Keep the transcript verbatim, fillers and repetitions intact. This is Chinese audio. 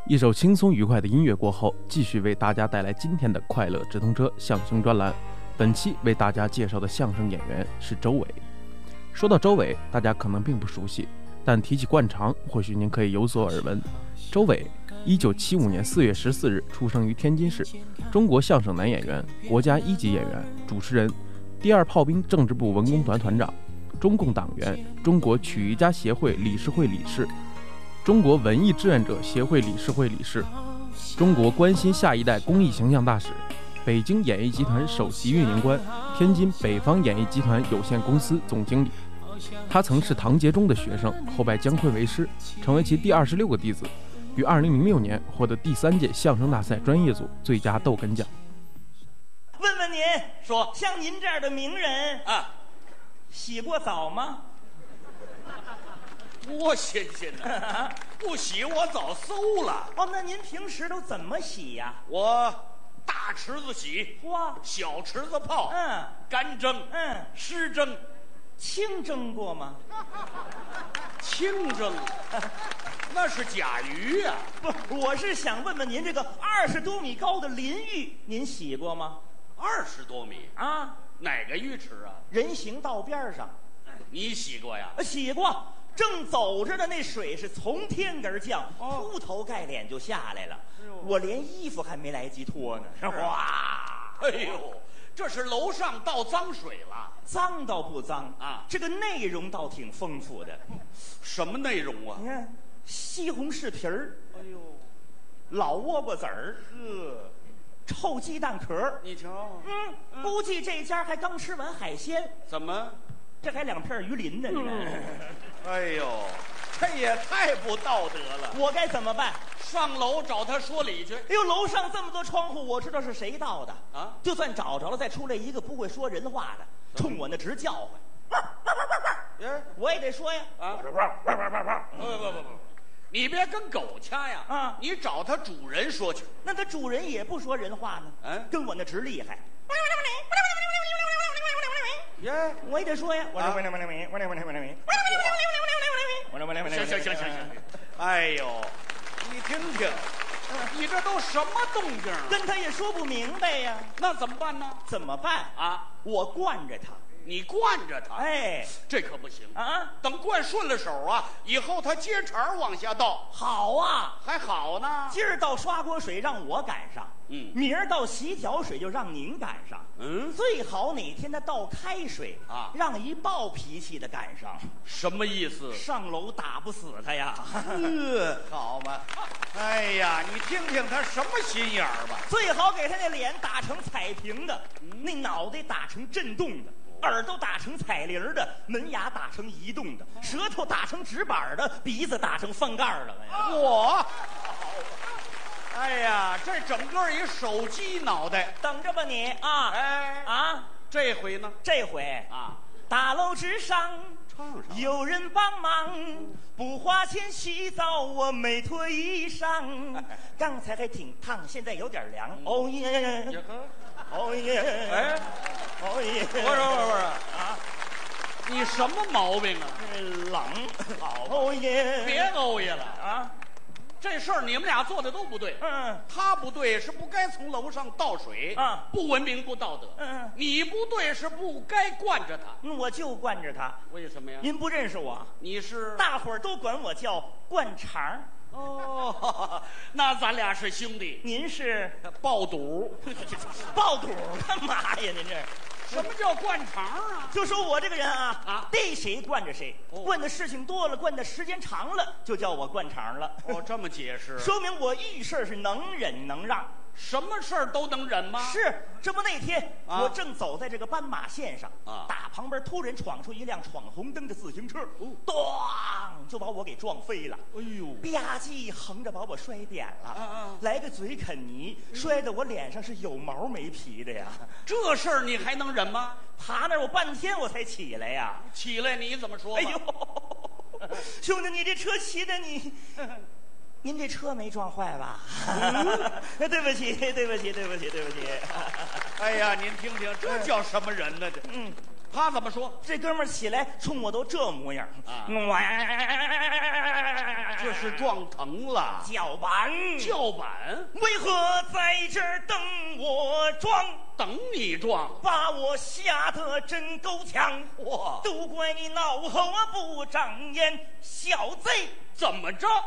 一首轻松愉快的音乐过后，继续为大家带来今天的快乐直通车相声专栏。本期为大家介绍的相声演员是周伟。说到周伟，大家可能并不熟悉，但提起灌肠，或许您可以有所耳闻。周伟，一九七五年四月十四日出生于天津市，中国相声男演员，国家一级演员、主持人，第二炮兵政治部文工团团长，中共党员，中国曲艺家协会理事会理事，中国文艺志愿者协会理事会理事，中国关心下一代公益形象大使，北京演艺集团首席运营官，天津北方演艺集团有限公司总经理。他曾是唐杰忠的学生，后拜姜昆为师，成为其第二十六个弟子，于二零零六年获得第三届相声大赛专业组最佳逗哏奖。 问问您， 说像您这样的名人啊， 洗过澡吗？ 多新鲜呢！不洗我早馊了。 哦，那您平时都怎么洗呀？ 我大池子洗， 哇， 小池子泡， 嗯， 干蒸， 嗯， 湿蒸， 清蒸过吗？ 清蒸，那是甲鱼呀、 不，我是想问问您，这个二十多米高的淋浴，您洗过吗？ 二十多米， 啊， 哪个浴池啊？ 人行道边上， 你洗过呀？ 呃洗过。正走着的那水是从天而降， 哦铺头盖脸就下来了。 哎呦我连衣服还没来及脱呢。哇， 哎呦，这是楼上倒脏水了。 脏倒不脏啊， 这个内容倒挺丰富的。 什么内容啊？ 你看，西红柿皮儿， 哎呦， 老倭瓜子儿， 呵， 臭鸡蛋壳。 你瞧， 嗯，估计这家还刚吃完海鲜， 怎么？ 这还两片鱼鳞呢。你看， 哎呦，这也太不道德了！ 我该怎么办？ 上楼找他说理去。 哎呦，楼上这么多窗户，我知道是谁盗的啊！ 就算找着了，再出来一个不会说人话的，冲我那直叫唤， 哎， 我也得说呀。 啊！不不不不不，你别跟狗掐呀！ 啊你找他主人说去。 那他主人也不说人话呢， 嗯跟我那直厉害。 耶， 我也得说呀。我啊我我我我我我行行行行行，哎呦，你听听，你这都什么动静啊？ 跟他也说不明白呀， 那怎么办呢？ 怎么办？ 啊， 我惯着他。 你惯着他， 哎， 这可不行啊！ 等惯顺了手啊，以后他接茬往下倒， 好啊， 还好呢。 今儿倒刷锅水让我赶上， 嗯明儿倒洗脚水就让您赶上， 嗯， 最好哪天他倒开水啊让一暴脾气的赶上， 什么意思？ 上楼打不死他呀。 呃，好嘛，哎呀，你听听他什么心眼儿吧。 最好给他那脸打成彩屏的，那脑袋打成震动的，耳朵打成彩铃的，门牙打成移动的，舌头打成直板的，鼻子打成翻盖的。 我，哎呀，这整个一手机脑袋。 等着吧你啊！ 哎啊， 这回呢？ 这回啊， 大楼之上唱上有人帮忙，不花钱洗澡，我没脱衣裳。刚才还挺烫，现在有点凉。哦耶， 也呵， 哦耶， 哎， 哦耶！ 不是不是不是啊， 你什么毛病啊？ 冷，好，哦耶！ 别欧耶了啊！ 啊， 这事儿你们俩做的都不对。 嗯他不对是不该从楼上倒水啊不文明不道德。 嗯你不对是不该惯着他。 嗯，我就惯着他。 为什么呀？ 您不认识我， 你是大伙儿都管我叫灌肠。 哦，那咱俩是兄弟。 您是爆肚， 爆肚干嘛呀？您这。 什么叫灌肠啊？ 就说我这个人啊， 啊逮谁惯着谁， 哦惯的事情多了，惯的时间长了，就叫我惯肠了。 哦，这么解释， 说明我遇事是能忍能让。 什么事儿都能忍吗？ 是，这不那天、 啊我正走在这个斑马线上， 啊打旁边突然闯出一辆闯红灯的自行车， 哦咣、就把我给撞飞了。 哎呦， 吧唧，横着把我摔扁了， 啊啊来个嘴啃泥，摔得我脸上是有毛没皮的呀。 这事儿你还能忍吗？ 爬那儿我半天我才起来呀。 起来你怎么说吧？ 哎呦，兄弟，你这车骑的你，您这车没撞坏吧？对不起，对不起，对不起，对不起。 哎呀，您听听，这叫什么人呢？这嗯， 他怎么说？ 这哥们儿起来冲我都这模样啊哇， 这是撞疼了。 叫板， 叫板， 为何在这儿等我撞？ 等你撞。 把我吓得真够呛。 嚯， 都怪你孬猴啊不长眼，小贼怎么着？